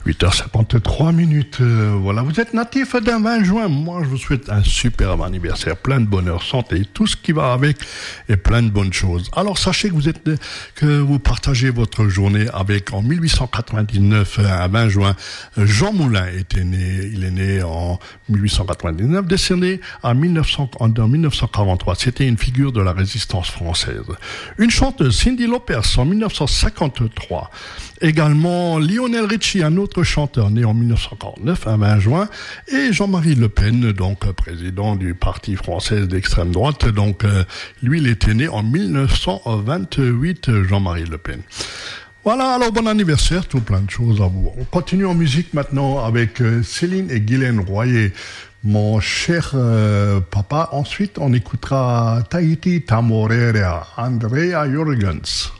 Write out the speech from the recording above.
8h53. Voilà, vous êtes natif d'un 20 juin. Moi, je vous souhaite un superbe anniversaire, plein de bonheur, santé, tout ce qui va avec et plein de bonnes choses. Alors, sachez que vous partagez votre journée avec, en 1899, à 20 juin, Jean Moulin était né. Il est né en 1899, décédé en 1943. C'était une figure de la résistance française. Une chanteuse, Cyndi Lauper, en 1953. Également, Lionel Richie, un autre chanteur né en 1949, à 20 juin, et Jean-Marie Le Pen, donc président du parti français d'extrême droite. Donc, lui, il était né en 1928, Jean-Marie Le Pen. Voilà, alors bon anniversaire, tout plein de choses à vous. On continue en musique maintenant avec Céline et Guylaine Royer, mon cher papa. Ensuite, on écoutera Tahiti Tamorerea, Andrea Jürgens.